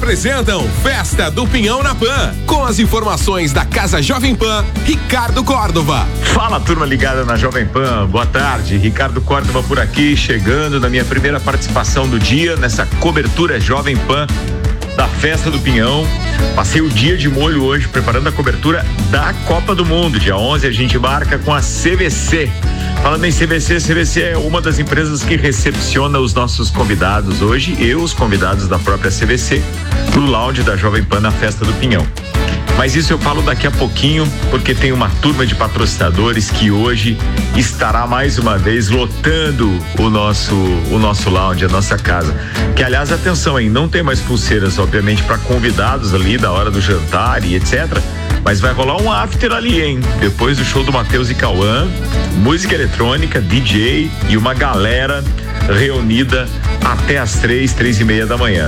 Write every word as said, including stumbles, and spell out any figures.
apresentam Festa do Pinhão na Pan. Com as informações da Casa Jovem Pan, Ricardo Córdova. Fala, turma ligada na Jovem Pan. Boa tarde, Ricardo Córdova por aqui, chegando na minha primeira participação do dia nessa cobertura Jovem Pan da Festa do Pinhão. Passei o dia de molho hoje preparando a cobertura da Copa do Mundo. Dia onze a gente marca com a C V C. Falando em C V C, C V C é uma das empresas que recepciona os nossos convidados hoje e os convidados da própria C V C no lounge da Jovem Pan na Festa do Pinhão. Mas isso eu falo daqui a pouquinho, porque tem uma turma de patrocinadores que hoje estará mais uma vez lotando o nosso o nosso lounge, a nossa casa. Que, aliás, atenção, hein, não tem mais pulseiras, obviamente, para convidados ali da hora do jantar e etcétera. Mas vai rolar um after ali, hein? Depois do show do Matheus e Cauã, música eletrônica, D J e uma galera reunida até as três, três e meia da manhã.